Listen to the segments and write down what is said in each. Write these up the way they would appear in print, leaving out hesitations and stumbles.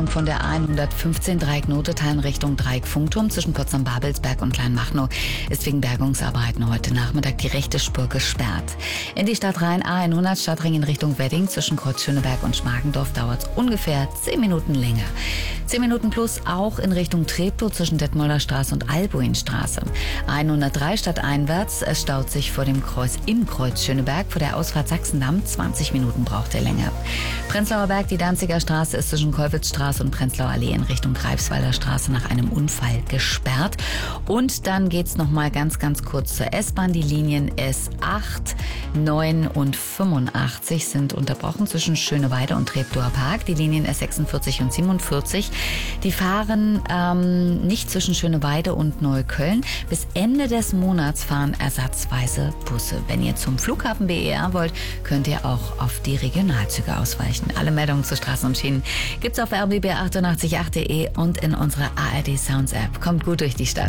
Sperrung von der A115 Dreieck Notetal in Richtung Dreieck Funkturm zwischen Potsdam-Babelsberg und Kleinmachnow ist wegen Bergungsarbeiten heute Nachmittag die rechte Spur gesperrt. In die Stadt rein A100 Stadtring in Richtung Wedding zwischen Kreuz Schöneberg und Schmargendorf dauert es ungefähr 10 Minuten länger. 10 Minuten plus auch in Richtung Treptow zwischen Detmolder Straße und Albuinstraße. A103 stadteinwärts, es staut sich vor dem Kreuz im Kreuz Schöneberg. Vor der Ausfahrt Sachsendamm 20 Minuten braucht er länger. Prenzlauer Berg, die Danziger Straße ist zwischen Kolwitzstraße und Prenzlauer Allee in Richtung Greifswalder Straße nach einem Unfall gesperrt. Und dann geht's noch mal ganz kurz zur S-Bahn. Die Linien S8, 9 und 85 sind unterbrochen zwischen Schöneweide und Treptower Park. Die Linien S46 und 47, die fahren nicht zwischen Schöneweide und Neukölln. Bis Ende des Monats fahren ersatzweise Busse. Wenn ihr zum Flughafen BER wollt, könnt ihr auch auf die Regionalzüge ausweichen. Alle Meldungen zu Straßen und Schienen gibt's auf rbb888.de und in unserer ARD Sounds App. Kommt gut durch die Stadt.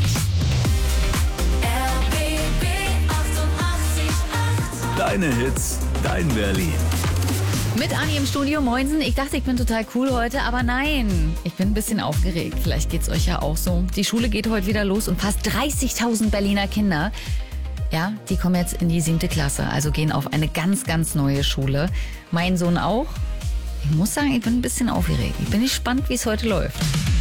RBB 88.8. Deine Hits, dein Berlin. Mit Anni im Studio, moinsen. Ich dachte, ich bin total cool heute, aber nein. Ich bin ein bisschen aufgeregt. Vielleicht geht's euch ja auch so. Die Schule geht heute wieder los und fast 30.000 Berliner Kinder, ja, die kommen jetzt in die 7. Klasse, also gehen auf eine ganz neue Schule. Mein Sohn auch. Ich muss sagen, ich bin ein bisschen aufgeregt. Ich bin gespannt, wie es heute läuft.